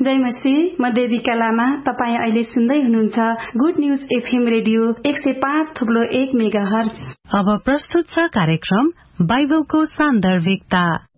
जय मसीह, म देविका लामा। तपाईँ अहिले सुन्दै हुनुहुन्छ good news FM radio 105.1 megahertz. अब प्रस्तुत छ कार्यक्रम बाइबलको सान्दर्भिकता।